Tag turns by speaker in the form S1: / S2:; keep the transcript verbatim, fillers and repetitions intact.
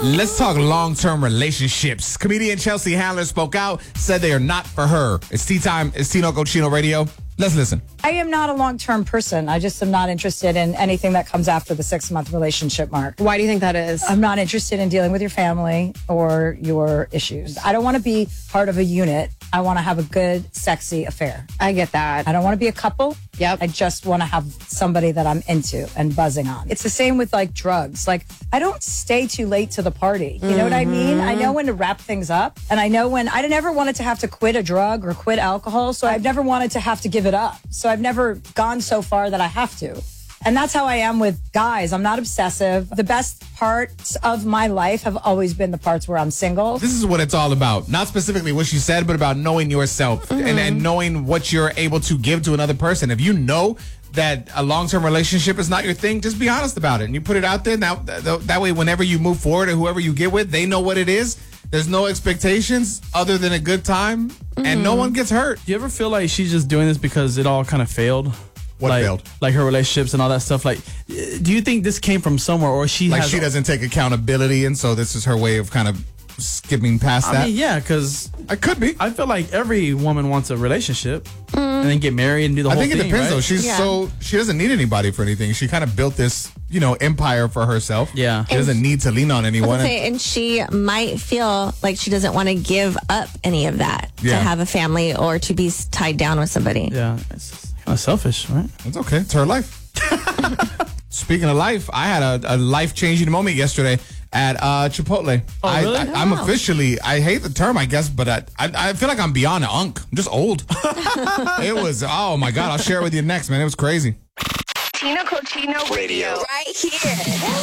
S1: Let's talk long-term relationships. Comedian Chelsea Handler spoke out, said they are not for her. It's tea time. It's Tino Cochino Radio. Let's listen.
S2: I am not a long-term person. I just am not interested in anything that comes after the six-month relationship mark.
S3: Why do you think that is?
S2: I'm not interested in dealing with your family or your issues. I don't want to be part of a unit. I want to have a good, sexy affair.
S3: I get that.
S2: I don't want to be a couple.
S3: Yep.
S2: I just want to have somebody that I'm into and buzzing on. It's the same with like drugs. Like, I don't stay too late to the party. You know what I mean? I know when to wrap things up. And I know when I never wanted to have to quit a drug or quit alcohol. So I've never wanted to have to give it up. So I've never gone so far that I have to. And that's how I am with guys. I'm not obsessive. The best parts of my life have always been the parts where I'm single.
S1: This is what it's all about. Not specifically what she said, but about knowing yourself mm-hmm. and, and knowing what you're able to give to another person. If you know that a long-term relationship is not your thing, just be honest about it. And you put it out there. Now, th- that way, whenever you move forward or whoever you get with, they know what it is. There's no expectations other than a good time. Mm-hmm. And no one gets hurt.
S4: Do you ever feel like she's just doing this because it all kind of failed?
S1: What
S4: like,
S1: failed? Like
S4: her relationships and all that stuff. Like, do you think this came from somewhere, or she
S1: like
S4: has
S1: she doesn't take accountability, and so this is her way of kind of skipping past
S4: I
S1: that?
S4: mean, yeah, because
S1: I could be.
S4: I feel like every woman wants a relationship mm. and then get married and do the
S1: I
S4: whole
S1: thing. I think it
S4: thing,
S1: depends,
S4: right?
S1: though. She's
S3: yeah.
S1: so she doesn't need anybody for anything. She kind of built this, you know, empire for herself.
S4: Yeah,
S1: she doesn't need to lean on anyone.
S5: Say, and she might feel like she doesn't want to give up any of that
S1: yeah.
S5: to have a family or to be tied down with somebody.
S4: Yeah, it's kind of selfish, right?
S1: It's okay. It's her life. Speaking of life, I had a, a life-changing moment yesterday at uh, Chipotle.
S4: Oh,
S1: I,
S4: really?
S1: I, I'm
S5: Wow.
S1: officially, I hate the term, I guess, but I, I, I feel like I'm beyond an unk. I'm just old. It was, oh my God, I'll share it with you next, man. It was crazy.
S6: Tino Cochino Radio. Right here.